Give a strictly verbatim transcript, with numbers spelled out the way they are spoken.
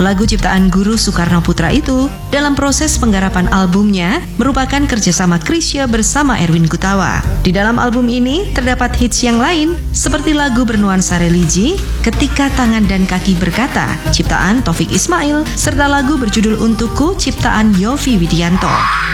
Lagu ciptaan guru Soekarno Putra itu dalam proses penggarapan albumnya merupakan kerjasama Chrisye bersama Erwin Gutawa. Di dalam album ini terdapat hits yang lain seperti lagu bernuansa religi, Ketika Tangan dan Kaki Berkata, ciptaan Taufik Ismail, serta lagu berjudul Untukku, ciptaan Yovie Widianto.